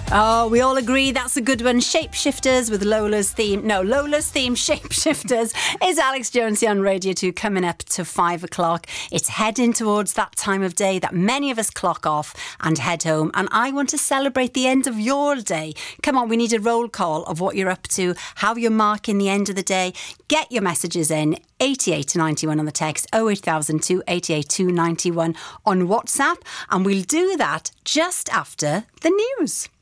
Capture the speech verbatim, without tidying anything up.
Oh, we all agree that's a good one. Shapeshifters with Lola's theme. No, Lola's theme, Shapeshifters, is Alex Jonesy on Radio two coming up to five o'clock. It's heading towards that time of day that many of us clock off and head home. And I want to celebrate the end of your day. Come on, we need a roll call of what you're up to, how you're marking the end of the day. Get your messages in. eighty-eight ninety-one on the text, oh eight thousand two eighty-eight two ninety-one on WhatsApp. And we'll do that just after the news.